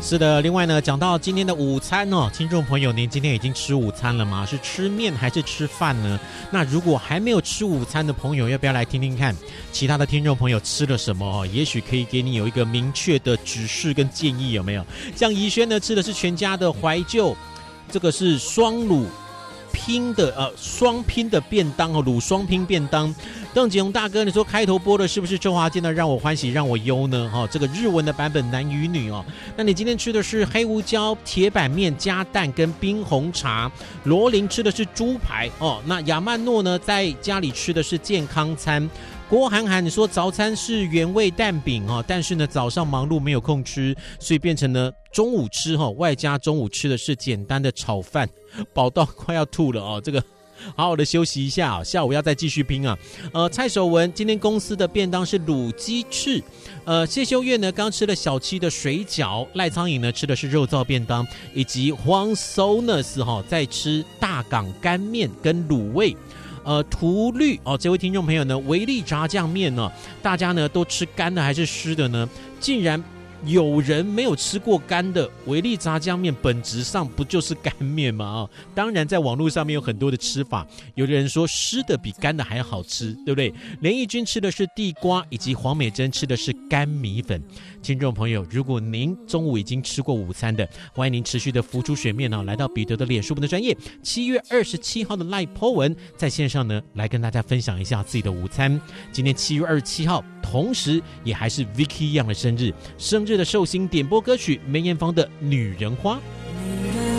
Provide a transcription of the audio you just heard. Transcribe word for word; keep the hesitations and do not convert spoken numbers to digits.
是的，另外呢，讲到今天的午餐哦，听众朋友，您今天已经吃午餐了吗？是吃面还是吃饭呢？那如果还没有吃午餐的朋友，要不要来听听看其他的听众朋友吃了什么哦？也许可以给你有一个明确的指示跟建议，有没有？像怡轩呢，吃的是全家的怀旧，这个是双卤拼的呃双拼的便当哦，卤双拼便当。邓锦荣大哥，你说开头播的是不是周华健的《让我欢喜让我忧》呢？哦，这个日文的版本男与女哦。那你今天吃的是黑胡椒铁板面加蛋跟冰红茶。罗琳吃的是猪排哦。那亚曼诺呢，在家里吃的是健康餐。郭涵涵，你说早餐是原味蛋饼哦，但是呢早上忙碌没有空吃，所以变成了中午吃哈，外加中午吃的是简单的炒饭，饱到快要吐了哦。这个好好的休息一下啊，下午要再继续拼啊。呃，蔡守文今天公司的便当是卤鸡翅，呃，谢修月呢刚吃了小七的水饺，赖苍蝇呢吃的是肉燥便当，以及黄 Sonus 哈在吃大港干面跟卤味。呃，涂绿哦，这位听众朋友呢，维力炸酱面呢，大家呢都吃干的还是湿的呢？竟然有人没有吃过干的，维力炸酱面本质上不就是干面吗？哦，当然在网络上面有很多的吃法，有的人说湿的比干的还好吃，对不对？连奕君吃的是地瓜，以及黄美珍吃的是干米粉。听众朋友，如果您中午已经吃过午餐的，欢迎您持续的浮出水面呢，来到彼得的脸书的专页，七月二十七号的 Live po 文，在线上呢来跟大家分享一下自己的午餐。今天七月二十七号，同时也还是 Vicky Young 的生日，生日的寿星点播歌曲梅艳芳的《女人花》。